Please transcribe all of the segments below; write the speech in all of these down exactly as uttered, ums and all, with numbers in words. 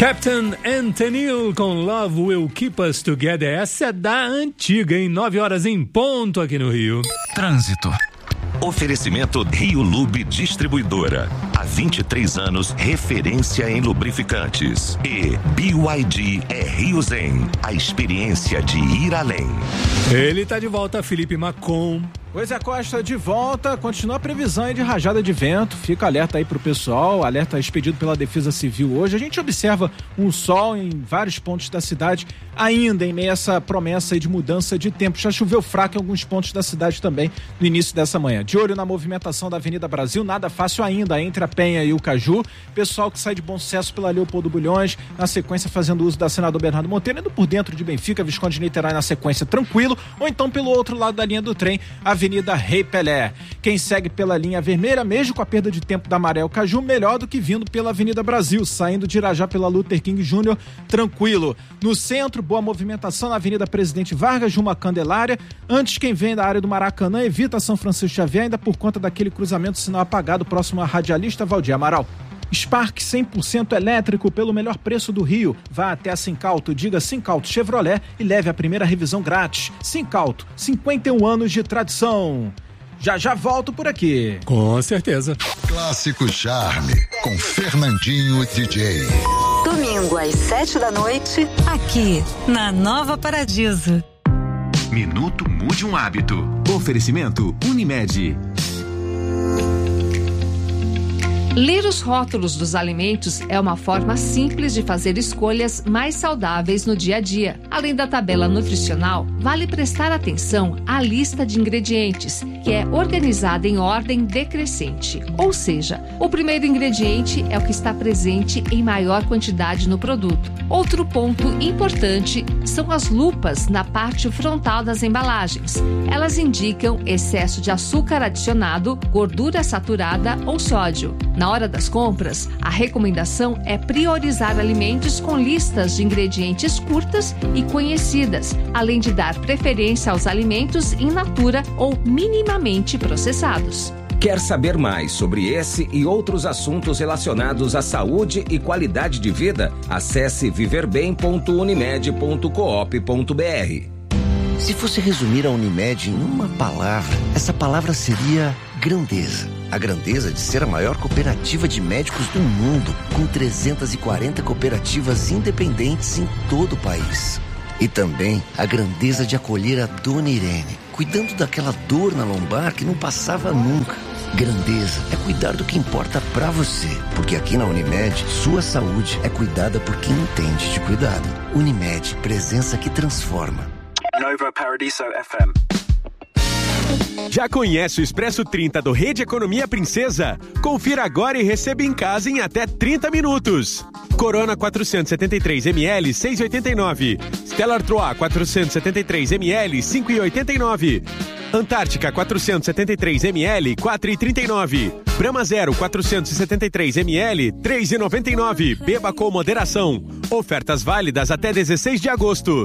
Captain Anthony com Love Will Keep Us Together. Essa é da antiga, em nove horas em ponto aqui no Rio. Trânsito. Oferecimento Rio Lube Distribuidora. Há vinte e três anos, referência em lubrificantes. E B Y D é Rio Zen, a experiência de ir além. Ele tá de volta, Felipe Macon. Pois é, Costa, de volta, continua a previsão aí de rajada de vento, fica alerta aí pro pessoal, alerta expedido pela Defesa Civil hoje. A gente observa um sol em vários pontos da cidade, ainda em meio a essa promessa aí de mudança de tempo. Já choveu fraco em alguns pontos da cidade também no início dessa manhã. De olho na movimentação da Avenida Brasil, nada fácil ainda entre a Penha e o Caju. Pessoal que sai de Bom Sucesso pela Leopoldo Bulhões, na sequência fazendo uso da Senador Bernardo Monteiro, indo por dentro de Benfica, Visconde de Niterói na sequência tranquilo, ou então pelo outro lado da linha do trem, a Avenida Rei Pelé. Quem segue pela linha vermelha, mesmo com a perda de tempo da Maré ao Caju, melhor do que vindo pela Avenida Brasil, saindo de Irajá pela Luther King Júnior, tranquilo. No centro, boa movimentação na Avenida Presidente Vargas, rumo à Candelária. Antes, quem vem da área do Maracanã evita São Francisco Xavier, ainda por conta daquele cruzamento sinal apagado próximo à radialista Valdir Amaral. Spark cem por cento elétrico pelo melhor preço do Rio. Vá até a Sincauto, diga Sincauto Chevrolet e leve a primeira revisão grátis. Sincauto, cinquenta e um anos de tradição. Já já volto por aqui. Com certeza. Clássico Charme, com Fernandinho D J. Domingo às sete da noite, aqui na Nova Paradiso. Minuto Mude um Hábito. Oferecimento Unimed. Ler os rótulos dos alimentos é uma forma simples de fazer escolhas mais saudáveis no dia a dia. Além da tabela nutricional, vale prestar atenção à lista de ingredientes, que é organizada em ordem decrescente. Ou seja, o primeiro ingrediente é o que está presente em maior quantidade no produto. Outro ponto importante são as lupas na parte frontal das embalagens. Elas indicam excesso de açúcar adicionado, gordura saturada ou sódio. Na hora das compras, a recomendação é priorizar alimentos com listas de ingredientes curtas e conhecidas, além de dar preferência aos alimentos in natura ou minimamente processados. Quer saber mais sobre esse e outros assuntos relacionados à saúde e qualidade de vida? Acesse viver bem ponto unimed ponto coop ponto br. Se fosse resumir a Unimed em uma palavra, essa palavra seria grandeza. A grandeza de ser a maior cooperativa de médicos do mundo, com trezentas e quarenta cooperativas independentes em todo o país. E também a grandeza de acolher a Dona Irene, cuidando daquela dor na lombar que não passava nunca. Grandeza é cuidar do que importa pra você, porque aqui na Unimed, sua saúde é cuidada por quem entende de cuidado. Unimed, presença que transforma. Nova Paradiso F M. Já conhece o Expresso trinta do Rede Economia Princesa? Confira agora e receba em casa em até trinta minutos. Corona quatrocentos e setenta e três mililitros, seis reais e oitenta e nove centavos. Stella Artois quatrocentos e setenta e três mililitros, cinco reais e oitenta e nove centavos. Antártica quatrocentos e setenta e três mililitros, quatro reais e trinta e nove centavos. Brahma Zero quatrocentos e setenta e três mililitros, três reais e noventa e nove centavos. Beba com moderação. Ofertas válidas até dezesseis de agosto.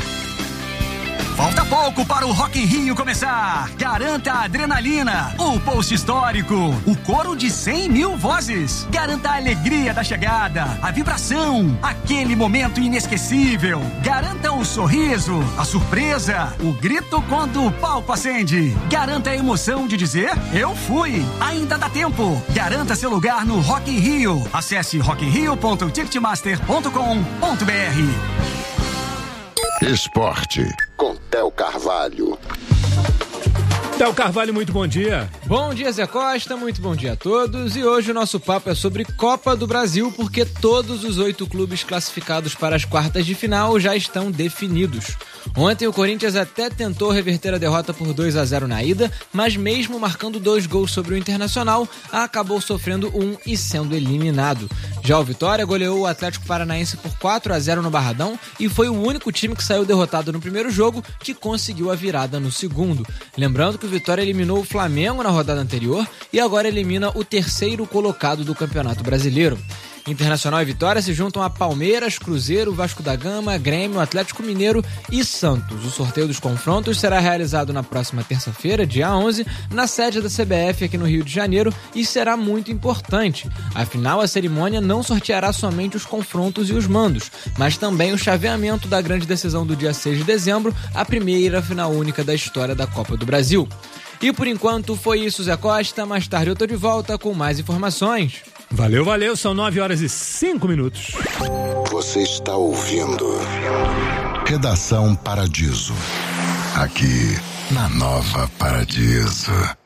Falta pouco para o Rock in Rio começar. Garanta a adrenalina, o post histórico, o coro de cem mil vozes. Garanta a alegria da chegada, a vibração, aquele momento inesquecível. Garanta o sorriso, a surpresa, o grito quando o palco acende. Garanta a emoção de dizer, eu fui. Ainda dá tempo. Garanta seu lugar no Rock in Rio. Acesse rock in rio ponto ticketmaster ponto com ponto br. Esporte, com Theo Carvalho. Theo Carvalho, muito bom dia. Bom dia, Zé Costa, muito bom dia a todos. E hoje o nosso papo é sobre Copa do Brasil, porque todos os oito clubes classificados para as quartas de final já estão definidos. Ontem o Corinthians até tentou reverter a derrota por dois a zero na ida, mas mesmo marcando dois gols sobre o Internacional, acabou sofrendo um e sendo eliminado. Já o Vitória goleou o Atlético Paranaense por quatro a zero no Barradão e foi o único time que saiu derrotado no primeiro jogo que conseguiu a virada no segundo. Lembrando que o Vitória eliminou o Flamengo na rodada anterior e agora elimina o terceiro colocado do Campeonato Brasileiro. Internacional e Vitória se juntam a Palmeiras, Cruzeiro, Vasco da Gama, Grêmio, Atlético Mineiro e Santos. O sorteio dos confrontos será realizado na próxima terça-feira, dia onze, na sede da C B F aqui no Rio de Janeiro e será muito importante. Afinal, a cerimônia não sorteará somente os confrontos e os mandos, mas também o chaveamento da grande decisão do dia seis de dezembro, a primeira final única da história da Copa do Brasil. E por enquanto foi isso, Zé Costa. Mais tarde eu tô de volta com mais informações. Valeu, valeu. São nove horas e cinco minutos. Você está ouvindo Redação Paradiso, aqui na Nova Paradiso.